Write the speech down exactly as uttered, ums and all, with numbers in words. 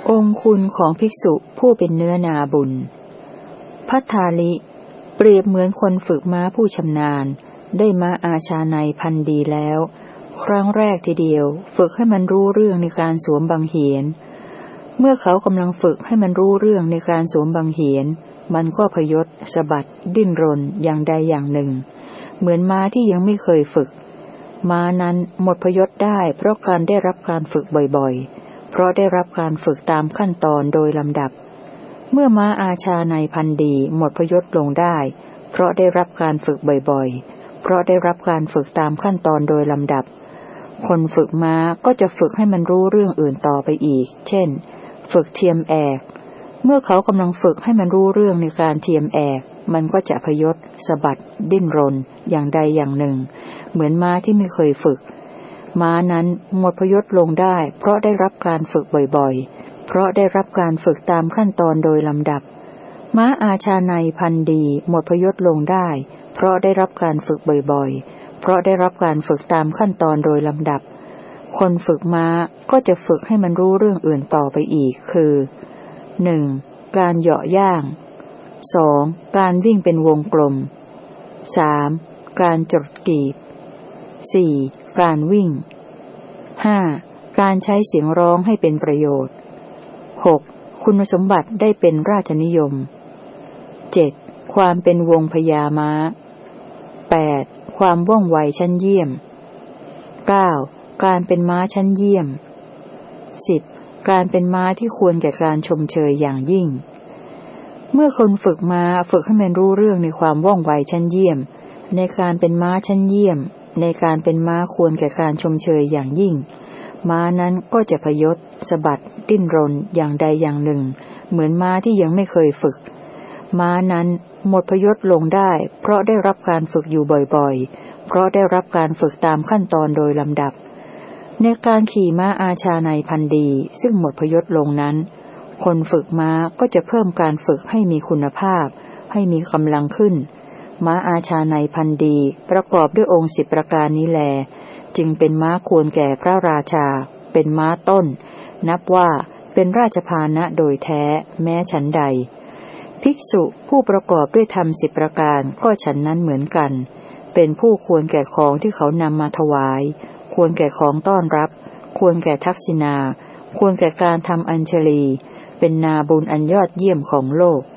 องค์คุณของภิกษุผู้เป็นเนื้อนาบุญภัททาลิเปรียบเหมือนคนฝึกม้าผู้ชำนาญได้ม้าอาชาในพันดีแล้วครั้งแรกทีเดียวฝึกให้มันรู้เรื่องในการสวมบังเหียนเมื่อเขากำลังฝึกให้มันรู้เรื่องในการสวมบังเหียนมันก็พยศสะบัดดิ้นรนอย่างใดอย่างหนึ่งเหมือนม้าที่ยังไม่เคยฝึกม้านั้นหมดพยศได้เพราะการได้รับการฝึกบ่อยๆเพราะได้รับการฝึกตามขั้นตอนโดยลำดับเมื่อม้าอาชาในพันดีหมดพยศลงได้เพราะได้รับการฝึกบ่อยๆเพราะได้รับการฝึกตามขั้นตอนโดยลำดับคนฝึกม้าก็จะฝึกให้มันรู้เรื่องอื่นต่อไปอีกเช่นฝึกเทียมแอกเมื่อเขากำลังฝึกให้มันรู้เรื่องในการเทียมแอกมันก็จะพยศสะบัดดิ้นรนอย่างใดอย่างหนึ่งเหมือนม้าที่ไม่เคยฝึกม้านั้นหมดพยศลงได้เพราะได้รับการฝึกบ่อยๆเพราะได้รับการฝึกตามขั้นตอนโดยลำดับม้าอาชาในพันดีหมดพยศลงได้เพราะได้รับการฝึกบ่อยๆเพราะได้รับการฝึกตามขั้นตอนโดยลำดับคนฝึกม้าก็จะฝึกให้มันรู้เรื่องอื่นต่อไปอีกคือหนึ่งการเหยาะย่างสองการวิ่งเป็นวงกลมสามการจดกีบสี่การวิ่งห้าการใช้เสียงร้องให้เป็นประโยชน์หกคุณสมบัติได้เป็นราชนิยมเจ็ดความเป็นวงพญาม้าแปดความว่องไวชั้นเยี่ยมเก้าการเป็นม้าชั้นเยี่ยมสิบการเป็นม้าที่ควรแก่การชมเชยอย่างยิ่งเมื่อคนฝึกม้าฝึกให้มันรู้เรื่องในความว่องไวชั้นเยี่ยมในการเป็นม้าชั้นเยี่ยมในการเป็นม้าควรแก่การชมเชยอย่างยิ่งม้านั้นก็จะพยศสะบัดดิ้นรนอย่างใดอย่างหนึ่งเหมือนม้าที่ยังไม่เคยฝึกม้านั้นหมดพยศลงได้เพราะได้รับการฝึกอยู่บ่อยๆเพราะได้รับการฝึกตามขั้นตอนโดยลำดับในการขี่ม้าอาชาในพันดีซึ่งหมดพยศลงนั้นคนฝึกม้าก็จะเพิ่มการฝึกให้มีคุณภาพให้มีกำลังขึ้นม้าอาชาในพันดีประกอบด้วยองค์สิบประการนี้แลจึงเป็นม้าควรแก่พระราชาเป็นม้าต้นนับว่าเป็นราชพานะโดยแท้แม้ฉันใดภิกษุผู้ประกอบด้วยธรรมสิบประการก็ฉันนั้นเหมือนกันเป็นผู้ควรแก่ของที่เขานำมาถวายควรแก่ของต้อนรับควรแก่ทักษิณาควรแก่การทำอัญชลีเป็นนาบุญอันยอดเยี่ยมของโลก